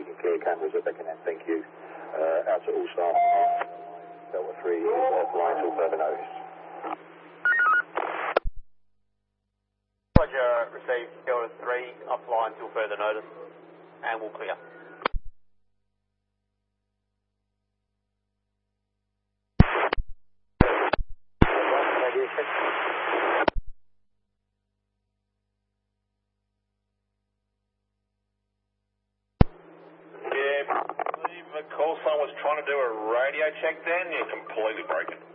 can clear cameras at Beckenham. Thank you. Out to all staff. Delta 3 is offline till further notice. Roger, received Delta 3 offline till further notice, and we'll clear. Yeah, I believe the call sign was trying to do a radio check then. You're completely broken.